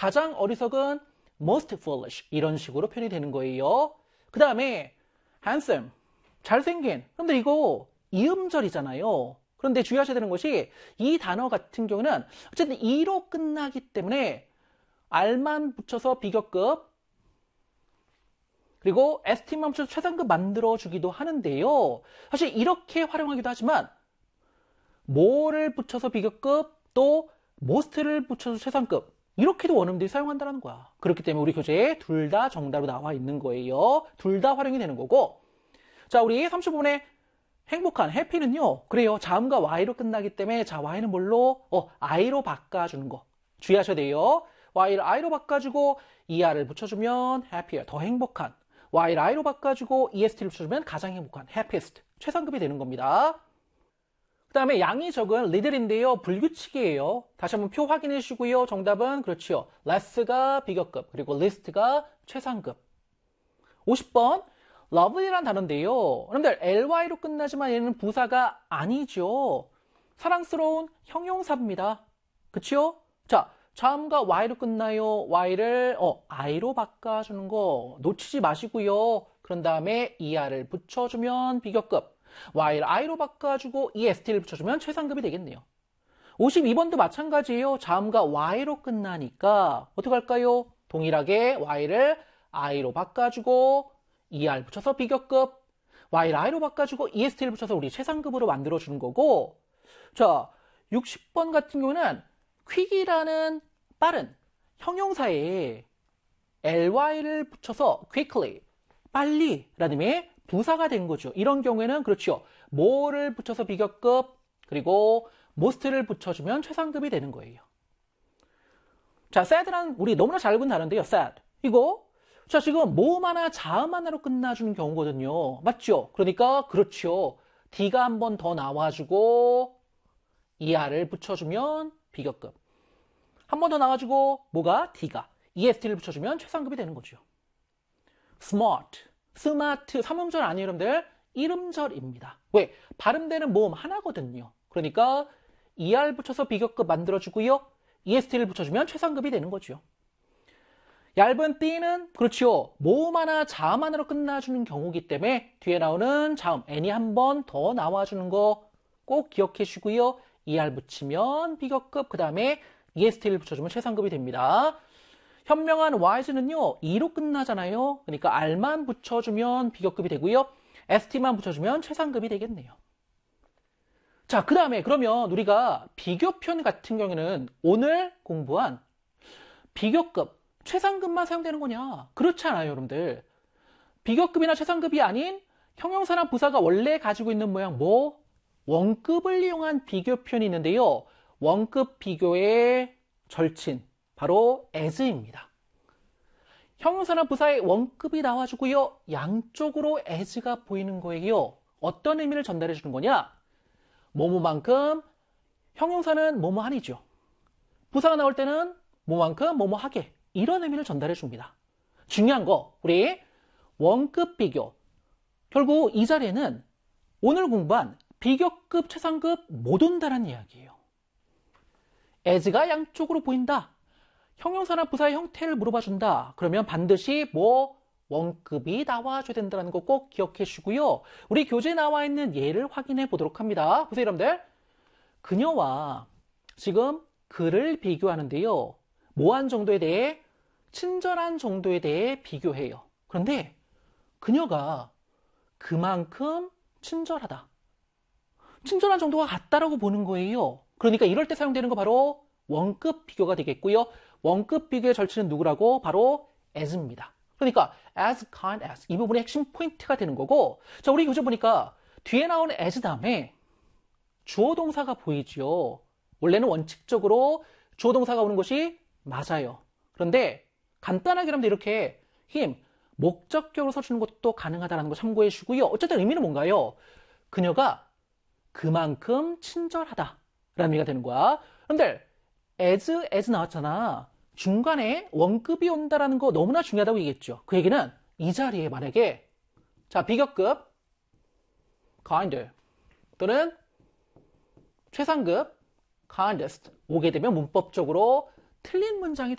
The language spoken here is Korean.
가장 어리석은 most foolish 이런 식으로 표현이 되는 거예요. 그 다음에 handsome, 잘생긴. 그런데 이거 이음절이잖아요. 그런데 주의하셔야 되는 것이 이 단어 같은 경우는 어쨌든 이로 끝나기 때문에 r만 붙여서 비교급 그리고 st만 붙여서 최상급 만들어주기도 하는데요. 사실 이렇게 활용하기도 하지만 more를 붙여서 비교급 또 most를 붙여서 최상급 이렇게도 원어민들이 사용한다는 거야. 그렇기 때문에 우리 교재에 둘 다 정답으로 나와 있는 거예요. 둘 다 활용이 되는 거고. 자, 우리 35번에 행복한, 해피는요. 그래요. 자음과 y로 끝나기 때문에 자, y는 뭘로? i로 바꿔주는 거. 주의하셔야 돼요. y를 i로 바꿔주고 er을 붙여주면 happier, 더 행복한. y를 i로 바꿔주고 est를 붙여주면 가장 행복한, happiest, 최상급이 되는 겁니다. 그 다음에 양이 적은 리들인데요. 불규칙이에요. 다시 한번 표 확인해 주시고요. 정답은 그렇지요. less가 비교급, 그리고 list가 최상급. 50번 lovely란 단어인데요. 여러분들 ly로 끝나지만 얘는 부사가 아니죠. 사랑스러운 형용사입니다. 그치요? 자, 자음과 y로 끝나요. y를 i로 바꿔주는 거 놓치지 마시고요. 그런 다음에 er를 붙여주면 비교급. y를 i로 바꿔주고 est를 붙여주면 최상급이 되겠네요. 52번도 마찬가지예요. 자음과 y로 끝나니까 어떻게 할까요? 동일하게 y를 i로 바꿔주고 er 붙여서 비교급, y를 i로 바꿔주고 est를 붙여서 우리 최상급으로 만들어주는 거고. 자, 60번 같은 경우는 quick이라는 빠른 형용사에 ly를 붙여서 quickly, 빨리 라는 의미의 부사가 된 거죠. 이런 경우에는 그렇죠. more를 붙여서 비교급, 그리고 most를 붙여주면 최상급이 되는 거예요. 자, sad란 우리 너무나 잘 본 단어인데요. sad. 이거 자, 지금 모음 하나, 자음 하나로 끝나주는 경우거든요. 맞죠? 그러니까 그렇죠. D가 한 번 더 나와주고 er를 붙여주면 비교급. 한 번 더 나와주고 뭐가? D가. est를 붙여주면 최상급이 되는 거죠. smart. 스마트, 삼음절 아니에요, 여러분들? 이름절입니다. 왜? 발음되는 모음 하나거든요. 그러니까 er 붙여서 비교급 만들어주고요. est를 붙여주면 최상급이 되는 거죠. 얇은 띠는 그렇죠. 모음 하나, 자음 하나로 끝나주는 경우이기 때문에 뒤에 나오는 자음, n이 한 번 더 나와주는 거 꼭 기억해 주고요. er 붙이면 비교급, 그 다음에 est를 붙여주면 최상급이 됩니다. 현명한 wise는요, e로 끝나잖아요. 그러니까 r만 붙여주면 비교급이 되고요. st만 붙여주면 최상급이 되겠네요. 자, 그 다음에 그러면 우리가 비교 표현 같은 경우에는 오늘 공부한 비교급, 최상급만 사용되는 거냐? 그렇지 않아요, 여러분들. 비교급이나 최상급이 아닌 형용사나 부사가 원래 가지고 있는 모양, 원급을 이용한 비교 표현이 있는데요. 원급 비교의 절친, 바로 as입니다. 형용사나 부사의 원급이 나와주고요. 양쪽으로 as가 보이는 거예요. 어떤 의미를 전달해 주는 거냐? 뭐뭐만큼, 형용사는 뭐뭐하니죠. 부사가 나올 때는 뭐만큼, 뭐뭐하게. 이런 의미를 전달해 줍니다. 중요한 거, 우리 원급 비교. 결국 이 자리에는 오늘 공부한 비교급, 최상급 못 온다는 이야기예요. as가 양쪽으로 보인다. 형용사나 부사의 형태를 물어봐 준다. 그러면 반드시 원급이 나와줘야 된다는 거 꼭 기억해 주고요. 우리 교재에 나와 있는 예를 확인해 보도록 합니다. 보세요, 여러분들. 그녀와 지금 그를 비교하는데요. 모한 정도에 대해, 친절한 정도에 대해 비교해요. 그런데 그녀가 그만큼 친절하다. 친절한 정도가 같다라고 보는 거예요. 그러니까 이럴 때 사용되는 거 바로 원급 비교가 되겠고요. 원급 비교의 절친은 누구라고? 바로 as입니다. 그러니까 as kind as 이 부분이 핵심 포인트가 되는 거고. 자, 우리 교재 보니까 뒤에 나오는 as 다음에 주어 동사가 보이죠. 원래는 원칙적으로 주어 동사가 오는 것이 맞아요. 그런데 간단하게 여러분들 이렇게 목적격으로 써주는 것도 가능하다는 거 참고해 주고요. 어쨌든 의미는 뭔가요? 그녀가 그만큼 친절하다 라는 의미가 되는 거야. 그런데 as 나왔잖아. 중간에 원급이 온다라는 거 너무나 중요하다고 얘기했죠. 그 얘기는 이 자리에 만약에 자, 비교급 kind 또는 최상급 kindest 오게 되면 문법적으로 틀린 문장이